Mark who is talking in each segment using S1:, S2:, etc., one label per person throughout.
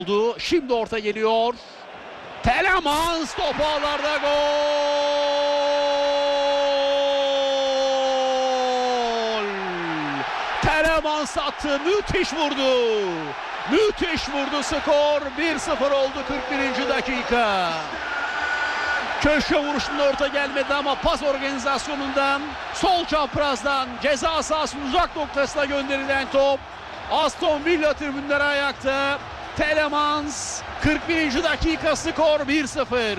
S1: oldu. Şimdi orta geliyor. Telemans top ağlarda, gol! Telemans attı, müthiş vurdu. Müthiş vurdu, skor 1-0 oldu 41. dakika. Köşe vuruşunda orta gelmedi ama pas organizasyonundan, sol çaprazdan ceza sahasının uzak noktasına gönderilen top. Aston Villa tribünleri ayakta. Telemans 41. dakika, skor 1-0.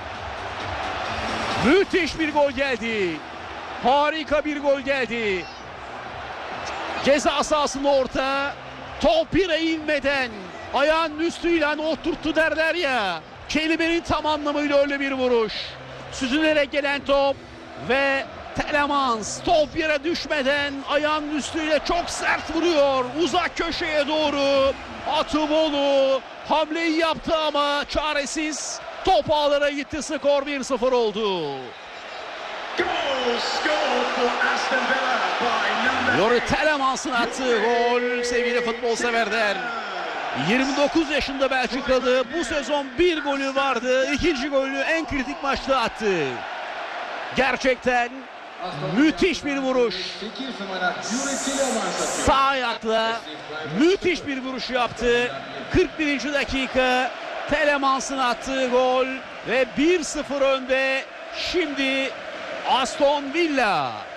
S1: Müthiş bir gol geldi. Harika bir gol geldi. Ceza sahasında orta. Top bire inmeden ayağının üstüyle oturttu derler ya. Kelimenin tam anlamıyla öyle bir vuruş. Süzülerek gelen top ve Telemans top yere düşmeden ayağının üstüyle çok sert vuruyor. Uzak köşeye doğru. Atıboğlu hamleyi yaptı ama çaresiz. Top ağlara gitti, skor 1-0 oldu. Youri Telemans'ın attığı gol sevgili futbol severler. 29 yaşında Belçikalı, bu sezon bir golü vardı. İkinci golü en kritik maçta attı. Gerçekten müthiş bir vuruş. Sağ ayakla müthiş bir vuruş yaptı. 41. dakika Telemans'ın attığı gol ve 1-0 önde şimdi Aston Villa.